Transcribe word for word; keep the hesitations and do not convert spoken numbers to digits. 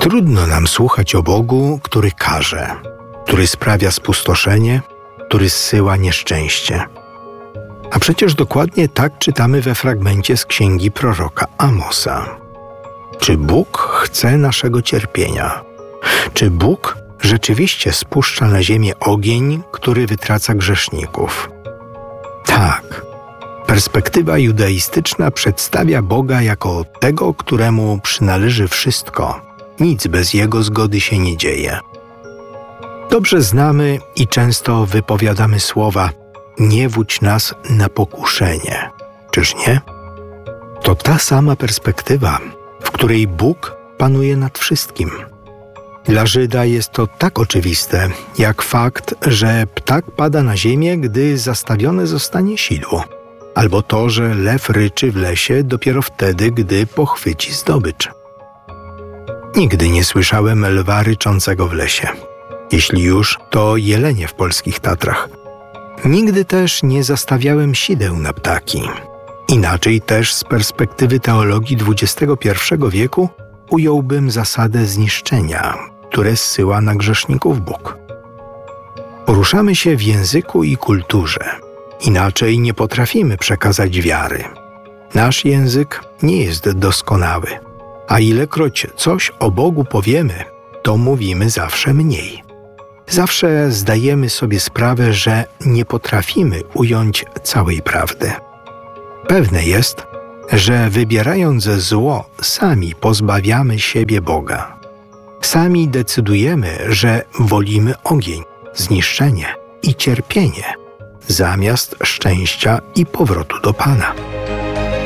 Trudno nam słuchać o Bogu, który karze, który sprawia spustoszenie, który zsyła nieszczęście. A przecież dokładnie tak czytamy we fragmencie z księgi proroka Amosa. Czy Bóg chce naszego cierpienia? Czy Bóg rzeczywiście spuszcza na ziemię ogień, który wytraca grzeszników? Tak. Perspektywa judaistyczna przedstawia Boga jako tego, któremu przynależy wszystko. Nic bez Jego zgody się nie dzieje. Dobrze znamy i często wypowiadamy słowa: nie wódź nas na pokuszenie. Czyż nie? To ta sama perspektywa, w której Bóg panuje nad wszystkim. Dla Żyda jest to tak oczywiste, jak fakt, że ptak pada na ziemię, gdy zastawione zostanie sidło, albo to, że lew ryczy w lesie dopiero wtedy, gdy pochwyci zdobycz. Nigdy nie słyszałem lwa ryczącego w lesie. Jeśli już, to jelenie w polskich Tatrach. Nigdy też nie zastawiałem sideł na ptaki. Inaczej też z perspektywy teologii dwudziestego pierwszego wieku ująłbym zasadę zniszczenia, które zsyła na grzeszników Bóg. Poruszamy się w języku i kulturze. Inaczej nie potrafimy przekazać wiary. Nasz język nie jest doskonały, a ilekroć coś o Bogu powiemy, to mówimy zawsze mniej. Zawsze zdajemy sobie sprawę, że nie potrafimy ująć całej prawdy. Pewne jest, że wybierając zło, sami pozbawiamy siebie Boga. Sami decydujemy, że wolimy ogień, zniszczenie i cierpienie, zamiast szczęścia i powrotu do Pana.